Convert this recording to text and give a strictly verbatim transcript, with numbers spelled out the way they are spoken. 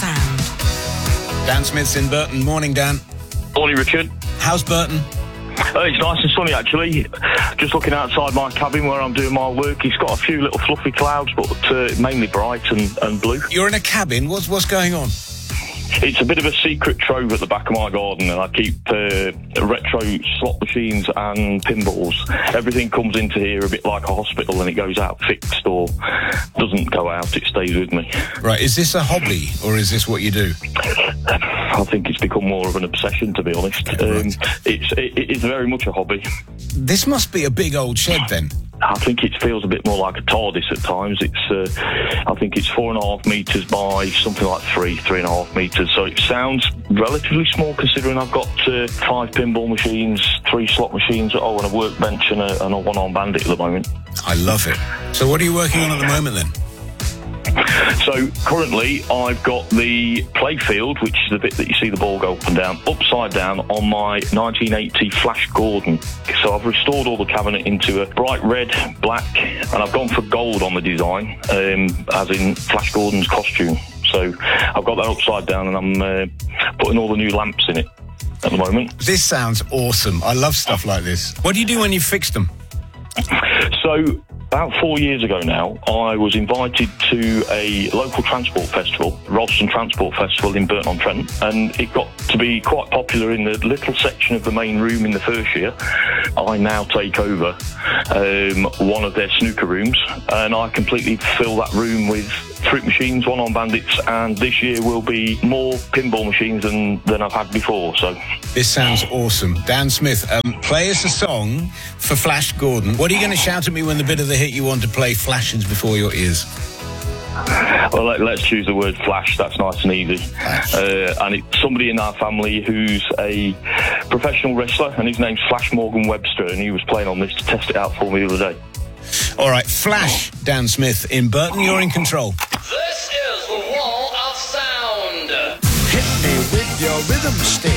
sound. Dan Smith's in Burton. Morning, Dan. Morning, Richard. How's Burton? Uh, it's nice and sunny, actually. Just looking outside my cabin where I'm doing my work, it's got a few little fluffy clouds, but uh, mainly bright and, and blue. You're in a cabin? What's, what's going on? It's a bit of a secret trove at the back of my garden, and I keep uh, retro slot machines and pinballs. Everything comes into here a bit like a hospital, and it goes out fixed or doesn't go out, it stays with me. Right, is this a hobby, or is this what you do? I think it's become more of an obsession, to be honest. Okay, right. um, it's, it, it's very much a hobby. This must be a big old shed, then. I think it feels a bit more like a TARDIS at times. It's, uh, I think it's four and a half metres by something like three, three and a half metres. So it sounds relatively small considering I've got uh, five pinball machines, three slot machines, oh, and a workbench and a, and a one-arm bandit at the moment. I love it. So what are you working on at the moment, then? So currently I've got the playfield, which is the bit that you see the ball go up and down, upside down on my nineteen eighty Flash Gordon. So I've restored all the cabinet into a bright red, black, and I've gone for gold on the design, um, as in Flash Gordon's costume. So I've got that upside down, and I'm uh, putting all the new lamps in it at the moment. This sounds awesome. I love stuff like this. What do you do when you fix them? So about four years ago now, I was invited to a local transport festival, Ralston Transport Festival in Burton-on-Trent, and it got to be quite popular in the little section of the main room in the first year. I now take over um, one of their snooker rooms, and I completely fill that room with fruit machines, one-arm bandits, and this year will be more pinball machines than, than I've had before. So this sounds awesome. Dan Smith, um, play us a song for Flash Gordon. What are you going to shout at me when the bit of the hit you want to play flashes before your ears? Well, let, let's choose the word flash. That's nice and easy. Uh, and it's somebody in our family who's a professional wrestler, and his name's Flash Morgan Webster, and he was playing on this to test it out for me the other day. All right, Flash, Dan Smith in Burton, you're in control. This is the Wall of Sound. Hit me with your rhythm stick.